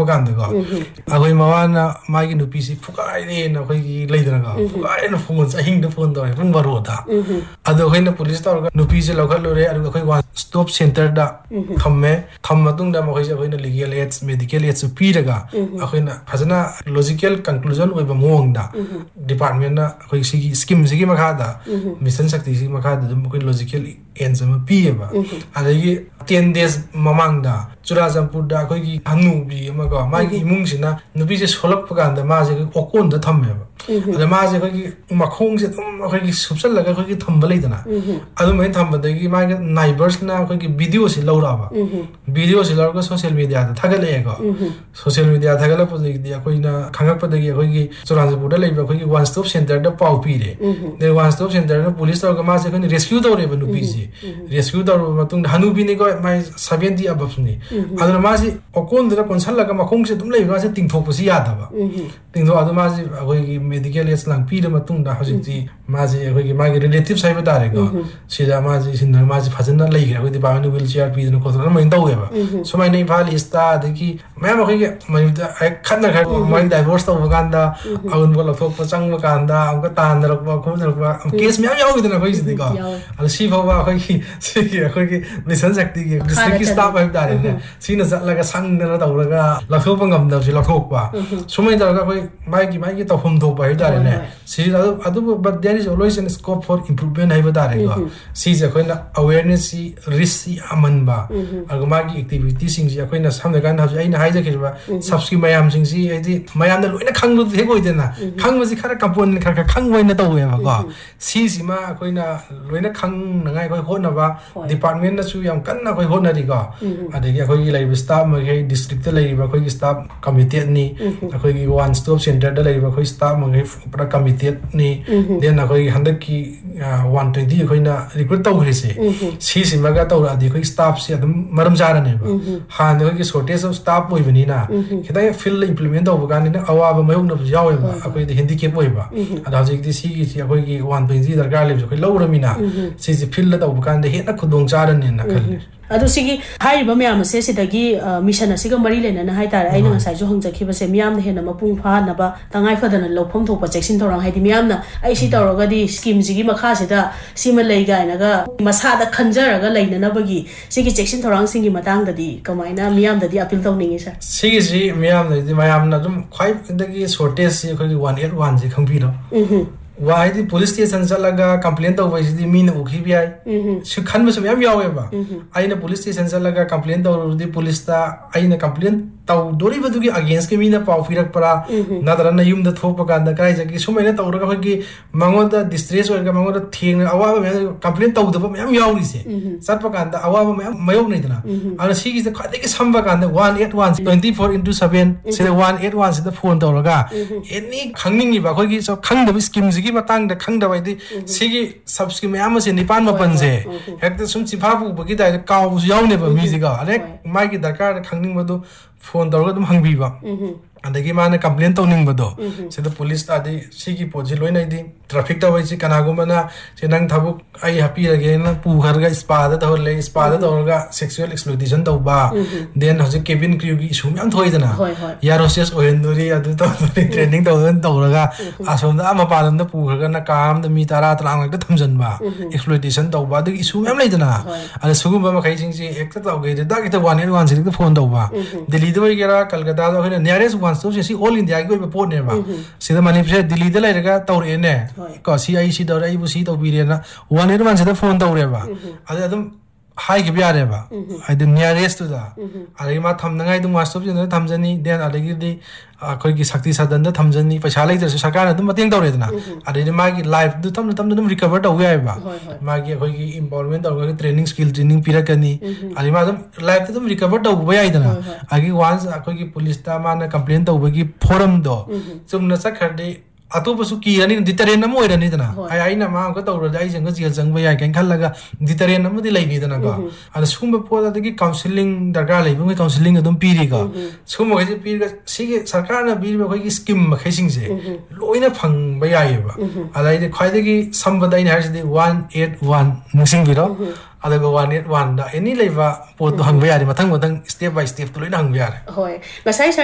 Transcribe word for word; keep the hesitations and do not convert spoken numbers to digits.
ꯀꯥꯟꯗꯀꯣ ꯑꯩꯈꯣꯏ ꯃꯃꯥꯅ ꯃꯥꯒꯤ ꯅꯨꯄꯤꯁꯤ ꯐꯨꯒꯥꯏꯔꯦꯅ ꯑꯩꯈꯣꯏꯒꯤ ꯂꯩꯗꯅꯀꯣ ꯐꯨꯒꯥꯏꯔꯦꯅ ꯐꯣꯟ ꯑꯍꯤꯡꯗ ꯐꯣꯟ ꯇꯧꯔꯦ ꯄꯨꯡ ꯕꯥꯔꯣꯗ ꯑꯗꯣ ꯑꯩꯈꯣꯏꯅ ꯄꯨꯂꯤꯁ ꯇꯧꯔꯒ ꯅꯨꯄꯤꯁꯦ ꯂꯧꯈꯠꯂꯨꯔꯦ ꯑꯗꯨꯒ ꯑꯩꯈꯣꯏ ꯋꯥꯟ ꯁ꯭ꯇꯣꯞ ꯁꯦꯟꯇꯔꯗ ꯊꯝꯃꯦ ꯊꯝ ꯃꯇꯨꯡꯗ ꯃꯈꯣꯏꯁꯦ ꯑꯩꯈꯣꯏꯅ ꯂꯤꯒꯦꯜ ꯑꯦꯗꯁ ꯃꯦꯗꯤꯀꯦꯜ ꯑꯦꯗꯁꯨ ꯄꯤꯔꯒ ꯑꯩꯈꯣꯏꯅ ꯐꯖꯅ ꯂꯣꯖꯤꯀꯦꯜ ꯀꯟꯀ꯭ꯂꯨꯖꯟ ꯑꯣꯏꯕ ꯃꯑꯣꯡꯗ ꯗꯤꯄꯥꯔꯠꯃꯦꯟꯅ ꯑꯩꯈꯣꯏ ꯁꯤꯒꯤ ꯁ꯭ꯀꯤꯝꯁꯤꯒꯤ ꯃꯈꯥꯗ ꯃꯤꯁꯟ ꯁꯛꯇꯤꯁꯤꯒꯤ ꯃꯈꯥꯗ ꯑꯗꯨꯝ ꯑꯩꯈꯣꯏ ꯂꯣꯖꯤꯀꯦꯜ ꯑꯦꯟꯁ ꯑꯃ ꯄꯤꯌꯦꯕ ꯑꯗꯒꯤ ꯇꯦꯟ ꯗꯦꯖ ꯃꯃꯥꯡꯗ ꯆꯨꯔꯥꯆꯥꯟꯄꯨꯔꯗ ꯑꯩꯈꯣꯏꯒꯤ ꯍꯅꯨꯕꯤ ꯑꯃꯀꯣ ꯃꯥꯒꯤ ꯏꯃꯨꯡꯁꯤꯅ ꯅꯨꯄꯤꯁꯦ ꯁꯣꯜꯂꯛꯄ ꯀꯥꯟꯗ ꯃꯥꯁꯦ ꯑꯣꯀꯣꯟꯗ ꯊꯝꯃꯦꯕ ꯑꯗ ꯃꯥꯁꯦ ꯑꯩꯈꯣꯏꯒꯤ ꯃꯈꯣꯡꯁꯦ ꯑꯗꯨꯝ ꯑꯩꯈꯣꯏꯒꯤ ꯁꯨꯞꯆꯜꯂꯒ ꯑꯩꯈꯣꯏꯒꯤ ꯊꯝꯕ ꯂꯩꯗꯅ ꯑꯗꯨꯃꯥꯏꯅ ꯊꯝꯕꯗꯒꯤ ꯃꯥꯒꯤ ꯅꯥꯏꯕꯔꯁꯅ ꯑꯩꯈꯣꯏꯒꯤ ꯚꯤꯗꯤꯑꯣꯁꯤ ꯂꯧꯔꯛꯑꯕ ꯚꯤꯗꯤꯑꯣꯁꯤ ꯂꯧꯔꯒ ꯁꯣꯁꯤꯌꯦꯜ ꯃꯤꯗꯤꯌꯥꯗ ꯊꯥꯒꯠꯂꯛꯑꯦꯀꯣ ꯁꯣꯁꯤꯌꯦꯜ ꯃꯤꯗꯤꯌꯥ ꯊꯥꯒꯠꯂꯛꯄꯗꯒꯤꯗꯤ ꯑꯩꯈꯣꯏꯅ ꯈꯪꯉꯛꯄꯗꯒꯤ ꯑꯩꯈꯣꯏꯒꯤ ꯆꯨꯔꯥꯆꯥꯟꯄꯨꯔꯗ ꯂꯩꯕ ꯑꯩꯈꯣꯏꯒꯤ ꯋꯥꯟ ꯁ꯭ꯇꯣꯞ ꯁꯦꯟꯇꯔꯗ ꯄꯥꯎ ꯄꯤꯔꯦ ꯑꯗꯩ ꯋꯥꯟ ꯁ꯭ꯇꯣꯞ ꯁꯦꯟꯇꯔꯅ ꯄꯨꯂꯤꯁ ꯇꯧꯔꯒ ꯃꯥꯁꯦ ꯑꯩꯈꯣꯏꯅ ꯔꯦꯁꯀ꯭ꯌꯨ ꯇꯧꯔꯦꯕ ꯅꯨꯄꯤꯁꯤ ꯔꯦꯁꯀ꯭ꯌू ꯇꯧꯔꯕ ꯃꯇꯨꯡꯗ ꯍꯅꯨꯕꯤꯅꯤꯀꯣ ꯃꯥꯏ ꯁꯚꯦꯟꯇꯤ ꯑꯕꯞꯅꯤ ꯑꯗꯨꯅ ꯃꯥꯁꯤ ꯑꯣꯀꯣꯟꯗꯨꯗ ꯀꯣꯟꯁꯜꯂꯒ ꯃꯈꯣꯡꯁꯦ ꯑꯗꯨꯝ ꯂꯩꯕ ꯃꯥꯁꯦ ꯇꯤꯡꯊꯣꯛꯄꯁꯤ ꯌꯥꯗꯕ ꯇꯤꯡꯊꯣꯛ ꯑꯗꯨ ꯃꯥꯁꯤ ꯑꯩꯈꯣꯏꯒꯤ ꯃꯦꯗꯤꯀꯦꯜ ꯑꯦꯗꯁ ꯂꯥꯡ ꯄꯤꯔ ꯃꯇꯨꯡꯗ ꯍꯧꯖꯤꯛꯇꯤ ꯃꯥꯁꯤ ꯑꯩꯈꯣꯏꯒꯤ ꯃꯥꯒꯤ ꯔꯤꯂꯦꯇꯤꯚꯁ ꯍꯥꯏꯕ ꯇꯥꯔꯦꯀꯣ ꯁꯤꯗ ꯃꯥꯁꯤ ꯁꯤꯟꯅ ꯃꯥꯁꯤ ꯐꯖꯅ ꯂꯩꯈ꯭ꯔꯦ ꯑꯩꯈꯣꯏ ꯗꯤꯄꯥꯔꯠꯃꯦꯟꯅ ꯋꯤꯜ ꯆꯤꯌꯔ ꯄꯤꯗꯅ ꯈꯣꯠꯇꯅ ꯑꯗꯨꯃꯥꯏꯅ ꯇꯧꯋꯦꯕ ꯁꯨꯃꯥꯏꯅ ꯏꯝꯐꯥꯜ ꯏꯁꯇ ꯑꯗꯒꯤ ꯃꯌꯥꯝ ꯑꯩꯈꯣꯏꯒꯤ ꯃꯅꯤꯄꯨꯔꯗ ꯈꯠꯅꯈ꯭ꯔ ꯃꯥꯒꯤ ꯗꯥꯏꯚꯣꯔꯁ ꯇꯧꯕ ꯀꯥꯟꯗ ꯑꯎꯟꯄꯣꯠ ꯂꯧꯊꯣꯛꯄ ꯆꯪꯕ ꯀꯥꯟꯗ ꯑꯃꯨꯛꯀ ꯇꯥꯟꯅꯔꯛꯄ ꯈꯣꯠꯅꯔꯛꯄ ꯀꯦꯁ ꯃꯌꯥꯝ ꯌꯥꯎꯋꯤꯗꯅ ꯑꯩꯈꯣꯏꯁꯤꯗꯤꯀꯣ ꯑꯗꯣ ꯁꯤ ꯐꯥꯎꯕ ꯑꯩꯈꯣꯏꯒꯤ ꯁꯤꯒꯤ ꯑꯩꯈꯣꯏꯒꯤ ꯃꯤꯁꯟ ꯁꯛꯇꯤꯒꯤ ꯗꯤꯁꯇ꯭ꯔꯤꯛꯀꯤ ꯁ꯭ꯇꯥꯐ ꯍꯥꯏꯕ ꯇꯥꯔꯦꯅꯦ ꯁꯤꯅ ꯆꯠꯂꯒ ꯁꯪꯗꯅ ꯇꯧꯔꯒ ꯂꯧꯊꯣꯛꯄ ꯉꯝꯗꯕꯁꯤ ꯂꯧꯊꯣꯛꯄ ꯁꯨꯃꯥꯏꯅ ꯇꯧꯔꯒ ꯑꯩꯈꯣꯏ ꯃꯥꯒꯤ ꯃꯥꯒꯤ ꯇꯧꯐꯝ ꯊꯣꯛꯄ ꯍꯥꯏꯕ ꯇꯥꯔꯦꯅꯦ ꯁꯤꯗ ꯑꯗꯨꯕꯨ but there is always and scope four improvement ꯍꯥꯏꯕ ꯇꯥꯔꯦꯀꯣ ꯁꯤꯁꯦ ꯑꯩꯈꯣꯏꯅ ꯑꯋꯦꯔꯅꯦꯁꯁꯤ ꯔꯤꯁꯛꯁꯤ ꯌꯥꯝꯍꯟꯕ ꯑꯗꯨꯒ ꯃꯥꯒꯤ ꯑꯦꯛꯇꯤꯚꯤꯇꯤꯁꯤꯡꯁꯤ ꯑꯩꯈꯣꯏꯅ ꯁꯝꯅ ꯀꯥꯟꯗ ꯍꯧꯖꯤꯛ ꯑꯩꯅ ꯍꯥꯏꯖꯈꯤꯕ ꯁꯕꯁꯀꯤ ꯃꯌꯥꯝꯁꯤꯡꯁꯤ ꯍꯥꯏꯗꯤ ꯃꯌꯥꯝꯗ ꯂꯣꯏꯅ ꯈꯪꯕꯗꯤ ꯍꯦꯛ ꯑꯣꯏꯗꯅ ꯈꯪꯕꯁꯤ ꯈꯔ ꯀꯝꯄꯣꯅꯦꯟ ꯈꯔ ꯈꯔ ꯈꯪꯕ ꯑꯣꯏꯅ ꯇꯧꯋꯦꯕꯀꯣ ꯁꯤꯁꯤꯃ ꯑꯩꯈꯣꯏꯅ ꯂꯣꯏꯅ ꯈꯪꯅꯉꯥꯏ ꯑꯩꯈꯣꯏ ꯍꯣꯠꯅꯕ ꯗꯤꯄꯥꯔꯠꯃꯦꯟꯅꯁꯨ ꯌꯥꯝ ꯀꯟꯅ ꯑꯩꯈꯣꯏ ꯍꯣꯠꯅꯔꯤꯀꯣ ꯑꯗꯒꯤ ꯑꯩꯈꯣꯏꯒꯤ ꯂꯩꯔꯤꯕ ꯁ꯭ꯇꯥꯐ ꯃꯈꯩ ꯗꯤꯁꯇ꯭ꯔꯤꯛꯇ ꯂꯩꯔꯤꯕ ꯑꯩꯈꯣꯏꯒꯤ ꯁ꯭ꯇꯥꯐ ꯀꯃꯤꯇꯦꯠꯅꯤ ꯑꯩꯈꯣꯏꯒꯤ ꯋꯥꯟ ꯁ꯭ꯇꯣꯞ ꯁꯦꯟꯇꯔꯗ ꯂꯩꯔꯤꯕ ꯑꯩꯈꯣꯏ ꯁ꯭ꯇꯥꯐ ꯃꯈꯩ ꯄꯨꯔꯥ ꯀꯃꯤꯇꯦꯠꯅꯤ ꯗꯦꯟ ꯑꯩꯈꯣꯏꯒꯤ ꯍꯟꯗꯛꯀꯤ ꯋꯥꯟ ꯇ꯭ꯋꯦꯟꯇꯤ ꯑꯩꯈꯣꯏꯅ ꯔꯤꯀ꯭ꯔꯨꯠ ꯇꯧꯈ꯭ꯔꯤꯁꯦ ꯁꯤꯁꯤꯃꯒ ꯇꯧꯔꯛꯑꯗꯤ ꯑꯩꯈꯣꯏꯒꯤ ꯁ꯭ꯇꯥꯐꯁꯤ ꯑꯗꯨꯝ ꯃꯔꯝ ꯆꯥꯔꯅꯦꯕ ꯍꯥꯟꯅ ꯑꯩꯈꯣꯏꯒꯤ ꯁꯣꯔꯇꯦꯖ ꯑꯣꯐ ꯁ꯭ꯇꯥꯐ ꯑꯣꯏꯕꯅꯤꯅ ꯈꯤꯇꯪ ꯐꯤꯜꯗ ꯏꯝꯄ꯭ꯂꯤꯃꯦꯟ ꯇꯧꯕ ꯀꯥꯟꯗ ꯑꯋꯥꯕ ꯃꯥꯌꯣꯛꯅꯕꯁꯨ ꯌꯥꯎꯋꯦꯕ ꯑꯩꯈꯣꯏꯗꯤ ꯍꯦꯟꯗꯤꯀꯦꯞ ꯑꯣꯏꯕ ꯑꯗꯣ ꯍꯧꯖꯤꯛꯇꯤ ꯁꯤꯒꯤꯁꯤ ꯑꯩꯈꯣꯏꯒꯤ ꯋꯥꯟ ꯇ꯭ꯋꯦꯟꯇꯤ ꯗꯔꯀꯥꯔ ꯂꯩꯕꯁꯨ ꯑꯩꯈꯣꯏ ꯂꯧꯔꯃꯤꯅ ꯁꯤꯁꯤ ꯐꯤꯜꯗ ꯇꯧꯕ ꯀꯥꯟꯗ ꯍꯦꯟꯅ ꯈꯨꯗꯣꯡ ꯆꯥꯔꯅꯤꯅ ꯈꯜꯂꯤ ꯑꯗꯨ ꯁꯤꯒꯤ ꯍꯥꯏꯔꯤꯕ ꯃꯌꯥꯝ ꯑꯁꯦ ꯁꯤꯗꯒꯤ ꯃꯤꯁꯟ ꯑꯁꯤꯒ ꯃꯔꯤ ꯂꯩꯅꯅ ꯍꯥꯏꯇꯥꯔꯦ ꯑꯩꯅ ꯉꯁꯥꯏꯁꯨ ꯍꯪꯖꯈꯤꯕꯁꯦ ꯃꯤꯌꯥꯝꯅ ꯍꯦꯟꯅ ꯃꯄꯨꯡ ꯐꯥꯍꯟꯅꯕ ꯇꯉꯥꯏ ꯐꯗꯅ ꯂꯧꯐꯝ ꯊꯣꯛꯄ ꯆꯦꯛꯁꯤꯟ ꯊꯧꯔꯥꯡ ꯍꯥꯏꯗꯤ ꯃꯤꯌꯥꯝꯅ ꯑꯩ ꯁꯤ ꯇꯧꯔꯒꯗꯤ ꯁ꯭ꯀꯤꯝꯁꯤꯒꯤ ꯃꯈꯥꯁꯤꯗ ꯁꯤꯃ ꯂꯩ ꯀꯥꯏꯅꯒ ꯃꯁꯥꯗ ꯈꯟꯖꯔꯒ ꯂꯩꯅꯅꯕꯒꯤ ꯁꯤꯒꯤ ꯆꯦꯛꯁꯤꯟ ꯊꯧꯔꯥꯡꯁꯤꯡꯒꯤ ꯃꯇꯥꯡꯗꯗꯤ ꯀꯃꯥꯏꯅ ꯃꯤꯌꯥꯝꯗꯗꯤ ꯑꯄꯤꯜ ꯇꯧꯅꯤꯡꯉꯤ ꯁꯔ ꯁꯤꯒꯤꯁꯤ ꯃꯤꯌꯥꯝꯗꯗꯤ ꯃꯌꯥꯝꯅ ꯑꯗꯨꯝ ꯈ꯭ꯋꯥꯏꯗꯒꯤ ꯁꯣꯔꯇꯦꯖꯁꯤ ꯑꯩꯈꯣꯏꯒꯤ ꯋꯥꯟ ꯑꯦꯠ ꯋꯥꯟꯁꯤ ꯈꯪꯕꯤꯔꯣ ꯋꯥ ꯍꯥꯏꯗꯤ ꯄꯨꯂꯤꯁ ꯁ꯭ꯇꯦꯁꯟ ꯆꯠꯂꯒ ꯀꯝꯄ꯭ꯂꯦꯟ ꯇꯧꯕ ꯍꯥꯏꯁꯤꯗꯤ ꯃꯤꯅ ꯎꯈꯤꯕ ꯌꯥꯏ ꯁꯤ ꯈꯟꯕꯁꯨ ꯃꯌꯥꯝ ꯌꯥꯎꯋꯦꯕ ꯑꯩꯅ ꯄꯨꯂꯤꯁ ꯁ꯭ꯇꯦꯁꯟ ꯆꯠꯂꯒ ꯀꯝꯄ꯭ꯂꯦꯟ ꯇꯧꯔꯨꯔꯗꯤ ꯄꯨꯂꯤꯁꯇ ꯑꯩꯅ ꯀꯝꯄ꯭ꯂꯦꯟ ꯇꯧꯗꯣꯔꯤꯕꯗꯨꯒꯤ ꯑꯒꯦꯟꯁꯀꯤ ꯃꯤꯅ ꯄꯥꯎ ꯄꯤꯔꯛꯄ꯭ꯔꯥ ꯅꯠꯇ꯭ꯔꯒꯅ ꯌꯨꯝꯗ ꯊꯣꯛꯄ ꯀꯥꯟꯗ ꯀꯗꯥꯏ ꯆꯠꯈꯤ ꯁꯨꯃꯥꯏꯅ ꯇꯧꯔꯒ ꯑꯩꯈꯣꯏꯒꯤ ꯃꯉꯣꯟꯗ ꯗꯤꯁꯇ꯭ꯔꯦꯁ ꯑꯣꯏꯔꯒ ꯃꯉꯣꯟꯗ ꯊꯦꯡꯅ ꯑꯋꯥꯕ ꯃꯌꯥꯝ ꯀꯝꯄ꯭ꯂꯦꯟ ꯇꯧꯗꯕ ꯃꯌꯥꯝ ꯌꯥꯎꯔꯤꯁꯦ ꯆꯠꯄ ꯀꯥꯟꯗ ꯑꯋꯥꯕ ꯃꯌꯥꯝ ꯃꯥꯌꯣꯛꯅꯩꯗꯅ ꯑꯗꯨꯅ ꯁꯤꯒꯤꯁꯤꯗ ꯈ꯭ꯋꯥꯏꯗꯒꯤ ꯁꯝꯕ ꯀꯥꯟꯗ one eight one twenty four into seven ꯁꯤꯗ ꯋꯥꯟ ꯑꯦꯠ ꯋꯥꯟꯁꯤꯗ ꯐꯣꯟ ꯇꯧꯔꯒ ꯑꯦꯅꯤ ꯈꯪꯅꯤꯡꯉꯤꯕ ꯑꯩꯈꯣꯏꯒꯤ ꯈꯪꯗꯕ ꯁ꯭ꯀꯤꯝꯁꯤꯒꯤ ꯃꯇꯥꯡꯗ ꯈꯪꯗꯕ ꯍꯥꯏꯗꯤ ꯁꯤꯒꯤ ꯁꯕ ꯁ꯭ꯀꯤꯝ ꯃꯌꯥꯝ ꯑꯁꯦ ꯅꯤꯄꯥꯟ ꯃꯥꯄꯟꯁꯦ ꯍꯦꯛꯇ ꯁꯨꯝ ꯆꯤꯟꯐꯥ ꯄꯨꯕꯒꯤ ꯇꯥꯏꯞꯇ ꯀꯥꯎꯕꯁꯨ ꯌꯥꯎꯅꯦꯕ ꯃꯤꯁꯤꯀꯣ ꯑꯗꯩ ꯃꯥꯒꯤ ꯗꯔꯀꯥꯔ ꯈꯪꯅꯤꯡꯕꯗꯨ ꯐꯣꯟ ꯇꯧꯔꯒ ꯑꯗꯨꯝ ꯍꯪꯕꯤꯕ ꯑꯗꯒꯤ ꯃꯥꯅ ꯀꯝꯄ꯭ꯂꯦꯟ ꯇꯧꯅꯤꯡꯕꯗꯣ ꯁꯤꯗ ꯄꯨꯂꯤꯁꯇ ꯑꯗꯩ ꯁꯤꯒꯤ ꯄꯣꯠꯁꯤ ꯂꯣꯏꯅ ꯑꯩꯗꯤ ꯇ꯭ꯔꯥꯐꯤꯛ ꯇꯧꯕꯁꯤ ꯀꯅꯥꯒꯨꯝꯕꯅ ꯁꯤ ꯅꯪ ꯊꯕꯛ ꯑꯩ ꯍꯥꯞꯄꯤꯔꯒꯦꯅ ꯄꯨꯈ꯭ꯔꯒ ꯁ꯭ꯄꯥꯗ ꯇꯧꯍꯜꯂꯦ ꯁ꯭ꯄꯥꯗ ꯇꯧꯔꯒ ꯁꯦꯛꯁꯨꯋꯦꯜ ꯑꯦꯛꯁꯄ꯭ꯂꯣꯏꯇꯦꯁꯟ ꯇꯧꯕ ꯗꯦꯟ ꯍꯧꯖꯤꯛ ꯀꯦꯕꯤꯟ ꯀ꯭ꯔꯤꯌꯨꯒꯤ ꯏꯁꯨ ꯃꯌꯥꯝ ꯊꯣꯛꯏꯗꯅ ꯏꯌꯥꯔ ꯍꯣꯁꯇꯦꯁ ꯑꯣꯏꯍꯟꯗꯣꯔꯤ ꯑꯗꯨ ꯇꯧꯗꯣꯔꯤ ꯇ꯭ꯔꯦꯅꯤꯡ ꯇꯧꯗꯅ ꯇꯧꯔꯒ ꯑꯁꯣꯝꯗ ꯃꯄꯥꯟ ꯂꯝꯗ ꯄꯨꯈ꯭ꯔꯒꯅ ꯀꯥ ꯑꯃꯗ ꯃꯤ ꯇꯔꯥ ꯇꯔꯥꯃꯉꯥꯛꯇ ꯊꯝꯖꯤꯟꯕ ꯑꯦꯛꯁꯄ꯭ꯂꯣꯏꯇꯦꯁꯟ ꯇꯧꯕ ꯑꯗꯨꯒꯤ ꯏꯁꯨ ꯃꯌꯥꯝ ꯂꯩꯗꯅ ꯑꯗ ꯁꯤꯒꯨꯝꯕ ꯃꯈꯩꯁꯤꯡꯁꯤ ꯍꯦꯛꯇ ꯇꯧꯒꯦꯗꯤ ꯗꯛ ꯍꯦꯛꯇ ꯋꯥꯟ ꯑꯦꯠ ꯋꯥꯟꯁꯤꯗ ꯍꯦꯛꯇ ꯐꯣꯟ ꯇꯧꯕ ꯗꯤꯜꯂꯤꯗ ꯑꯣꯏꯒꯦꯔꯥ ꯀꯜꯀꯇꯥꯗ ꯑꯩꯈꯣꯏꯅ ꯅꯤꯌꯔꯦꯁ ꯋꯥꯟ ꯁ꯭ꯇꯣꯞꯁꯦ ꯁꯤ ꯑꯣꯜ ꯏꯟꯗꯤꯌꯥꯒꯤ ꯑꯣꯏꯕ ꯄꯣꯠꯅꯦꯕ ꯁꯤꯗ ꯃꯅꯤꯄꯨꯔꯁꯦ ꯗꯤꯜꯂꯤꯗ ꯂꯩꯔꯒ ꯇꯧꯔꯛꯑꯦꯅꯦ ꯀꯣ ꯁꯤ ꯑꯩ ꯁꯤ ꯇꯧꯔꯦ ꯑꯩꯕꯨ ꯁꯤ ꯇꯧꯕꯤꯔꯦꯅ ꯋꯥꯟ ꯑꯦꯠ ꯋꯥꯟꯁꯤꯗ ꯐꯣꯟ ꯇꯧꯔꯦꯕ ꯑꯗ ꯑꯗꯨꯝ 하이기 비하래봐. 하여튼 니아레스트다. 아니 마 탐능아이도 마스터비는 탐전이 된 아래기디 아 거기 삭티 사단도 탐전이 파샬레이더스 사카나 좀 맞ting tawred나. 아니 마기 라이프도 탐는 탐는 좀 리커버 taw게 아이바. 마기 거기 인볼브먼트 taw게 트레이닝 스킬 트레이닝 피라카니. 아니 마 좀 라이프도 좀 리커버 taw고 야이드나. 아기 원스 거기 폴리스타 마나 컴플레인 tawbagi 포럼도 좀 나삭하디 अतोपसु किरानी दितरेन नम ओइरनीदना आइ आइना मा को तौरदा आइ जंग जेल जंग बयाय केन खल्लगा दितरेन नमदि लैनीदना ग अन सुम पोदादगी काउंसलिंग दरकार लैबुंग काउंसलिंग अदुम पीरिगा सुम गजे पीरिगा सिगे सरकारना बीरिबा खैगी स्कीम मखैसिंगसे लोइना फंग बयायबा अलाइदे खैदगी संबदाइन हारसिदि one eight one नुसिंग बिरो अदगा one eight one दा any लैबा पोद hung बयारि मथंग मथंग step by step तो लोइना हंग बयारे होय गसाइ